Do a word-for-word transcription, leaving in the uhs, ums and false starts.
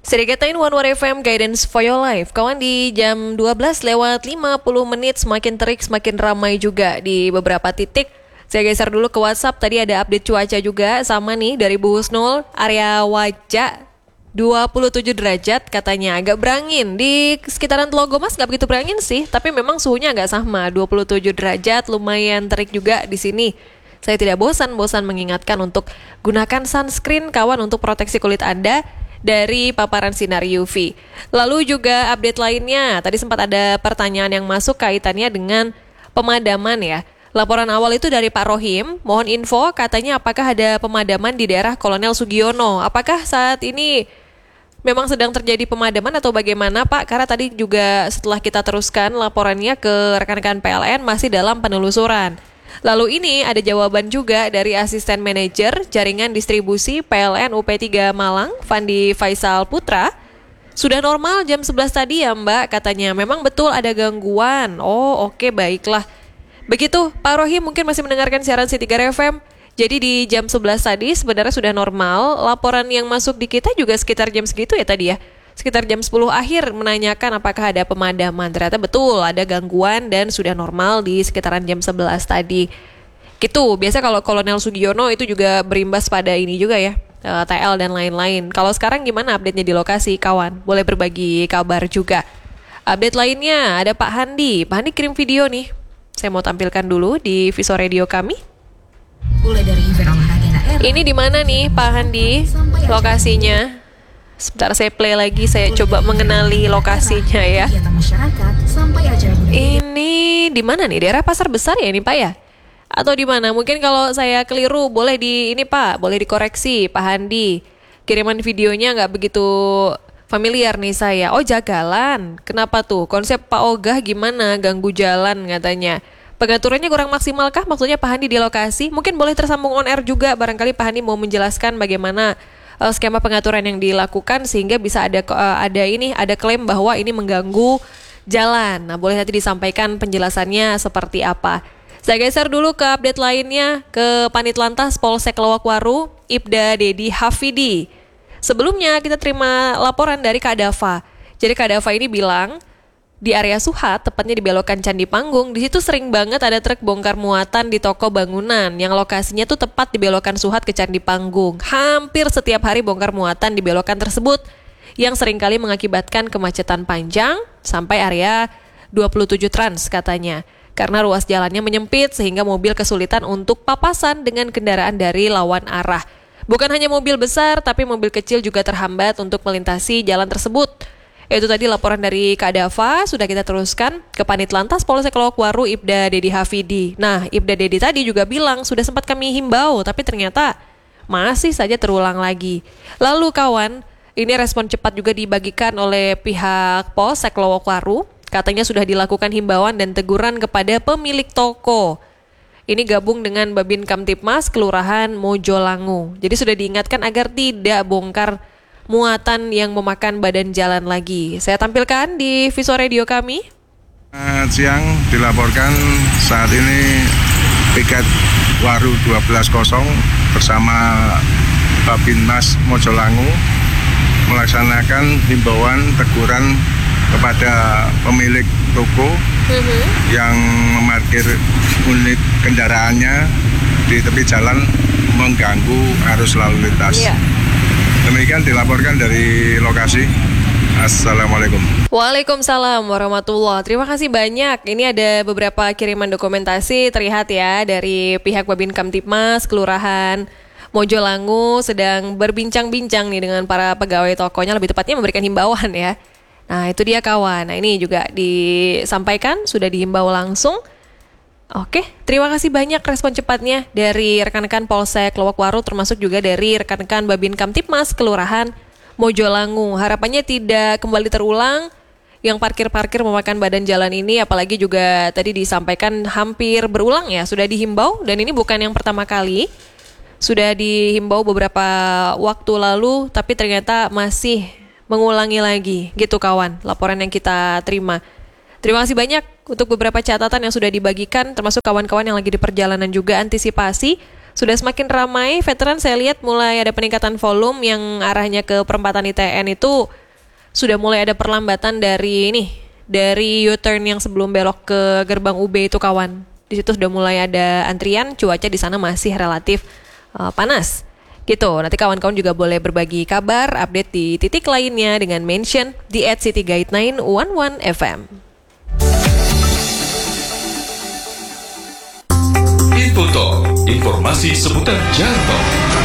Sedikatain One War F M Guidance for Your Life. Kawan, di jam dua belas lewat lima puluh menit semakin terik, semakin ramai juga di beberapa titik. Saya geser dulu ke WhatsApp, tadi ada update cuaca juga sama nih dari Bu Husnul. Area Wajah dua puluh tujuh derajat katanya, agak berangin. Di sekitaran Telogomas nggak begitu berangin sih, tapi memang suhunya agak sama, dua puluh tujuh derajat, lumayan terik juga di sini. Saya tidak bosan-bosan mengingatkan untuk gunakan sunscreen kawan untuk proteksi kulit Anda dari paparan sinar U V. Lalu juga update lainnya, tadi sempat ada pertanyaan yang masuk kaitannya dengan pemadaman ya. Laporan awal itu dari Pak Rohim, mohon info katanya apakah ada pemadaman di daerah Kolonel Sugiono. Apakah saat ini memang sedang terjadi pemadaman atau bagaimana Pak? Karena tadi juga setelah kita teruskan laporannya ke rekan-rekan P L N masih dalam penelusuran. Lalu ini ada jawaban juga dari asisten manajer jaringan distribusi P L N U P tiga Malang, Fandi Faisal Putra. Sudah normal jam sebelas tadi ya Mbak, katanya. Memang betul ada gangguan. Oh oke, okay, baiklah. Begitu Pak Rohim mungkin masih mendengarkan siaran C tiga F M. Jadi di jam sebelas tadi sebenarnya sudah normal. Laporan yang masuk di kita juga sekitar jam segitu ya tadi ya. Sekitar jam sepuluh akhir menanyakan apakah ada pemadaman. Ternyata betul ada gangguan dan sudah normal di sekitaran jam sebelas tadi. Gitu, biasa kalau Kolonel Sugiono itu juga berimbas pada ini juga ya, T L dan lain-lain. Kalau sekarang gimana update-nya di lokasi kawan? Boleh berbagi kabar juga. Update lainnya ada Pak Handi. Pak Handi kirim video nih. Saya mau tampilkan dulu di Viso Radio kami. Mulai dari event olahraga daerah. Ini di mana nih Pak Handi lokasinya? Sebentar saya play lagi, saya coba mengenali lokasinya ya. Ini di mana nih? Daerah Pasar Besar ya ini Pak ya? Atau di mana? Mungkin kalau saya keliru boleh di ini Pak, boleh dikoreksi Pak Handi. Kiriman videonya nggak begitu familiar nih saya. Oh Jagalan, kenapa tuh? Konsep Pak Ogah gimana? Ganggu jalan katanya. Pengaturannya kurang maksimalkah? Maksudnya Pak Handi di lokasi? Mungkin boleh tersambung on air juga. Barangkali Pak Handi mau menjelaskan bagaimana uh, skema pengaturan yang dilakukan sehingga bisa ada uh, ada ini ada klaim bahwa ini mengganggu jalan. Nah, boleh nanti disampaikan penjelasannya seperti apa. Saya geser dulu ke update lainnya ke Panitlantas Polsek Lowakwaru, Ibda Dedi Hafidi. Sebelumnya kita terima laporan dari Kak Dava. Jadi Kak Dava ini bilang di area Suhat, tepatnya di belokan Candi Panggung, di situ sering banget ada truk bongkar muatan di toko bangunan yang lokasinya tuh tepat di belokan Suhat ke Candi Panggung. Hampir setiap hari bongkar muatan di belokan tersebut yang seringkali mengakibatkan kemacetan panjang sampai area dua puluh tujuh Trans katanya. Karena ruas jalannya menyempit sehingga mobil kesulitan untuk papasan dengan kendaraan dari lawan arah. Bukan hanya mobil besar, tapi mobil kecil juga terhambat untuk melintasi jalan tersebut. Itu tadi laporan dari Kak Dava, sudah kita teruskan ke Panitlantas Polsek Lowakwaru Ibda Dedi Hafidi. Nah, Ibda Dedi tadi juga bilang sudah sempat kami himbau, tapi ternyata masih saja terulang lagi. Lalu kawan, ini respon cepat juga dibagikan oleh pihak Polsek Lowakwaru. Katanya sudah dilakukan himbauan dan teguran kepada pemilik toko. Ini gabung dengan Babin Kamtipmas Kelurahan Mojolangu. Jadi sudah diingatkan agar tidak bongkar muatan yang memakan badan jalan lagi. Saya tampilkan di Viso Radio kami. Selamat siang, dilaporkan saat ini Piket Waru dua belas kosong bersama Babinmas Mojolangu melaksanakan himbauan teguran kepada pemilik toko uh-huh. yang memarkir unit kendaraannya di tepi jalan mengganggu arus lalu lintas. Yeah. Demikian dilaporkan dari lokasi. Assalamualaikum. Waalaikumsalam warahmatullahi. Terima kasih banyak. Ini ada beberapa kiriman dokumentasi terlihat ya dari pihak Babin Kamtipmas Kelurahan Mojolangu sedang berbincang-bincang nih dengan para pegawai tokonya, lebih tepatnya memberikan himbauan ya. Nah itu dia kawan. Nah ini juga disampaikan, sudah dihimbau langsung. Oke, terima kasih banyak respon cepatnya dari rekan-rekan Polsek Lowakwaru termasuk juga dari rekan-rekan Babin Kamtipmas Kelurahan Mojolangu. Harapannya tidak kembali terulang yang parkir-parkir memakan badan jalan ini, apalagi juga tadi disampaikan hampir berulang ya, sudah dihimbau dan ini bukan yang pertama kali. Sudah dihimbau beberapa waktu lalu tapi ternyata masih mengulangi lagi gitu kawan, laporan yang kita terima. Terima kasih banyak untuk beberapa catatan yang sudah dibagikan termasuk kawan-kawan yang lagi di perjalanan juga antisipasi sudah semakin ramai. Veteran saya lihat mulai ada peningkatan volume yang arahnya ke perempatan I T N itu sudah mulai ada perlambatan dari ini, dari U-turn yang sebelum belok ke gerbang U B itu kawan. Di situ sudah mulai ada antrian, cuaca di sana masih relatif uh, panas. Gitu, nanti kawan-kawan juga boleh berbagi kabar, update di titik lainnya dengan mention di at city guide sembilan satu satu F M. Info Talk, informasi seputar jalan tol.